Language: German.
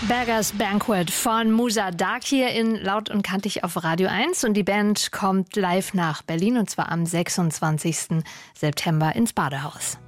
Beggars Banquet von Musa Dark hier in Laut und Kantig auf Radio 1. Und die Band kommt live nach Berlin, und zwar am 26. September ins Badehaus.